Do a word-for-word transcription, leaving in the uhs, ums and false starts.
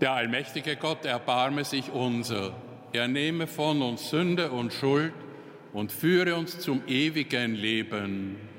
Der allmächtige Gott erbarme sich unser. Er nehme von uns Sünde und Schuld und führe uns zum ewigen Leben.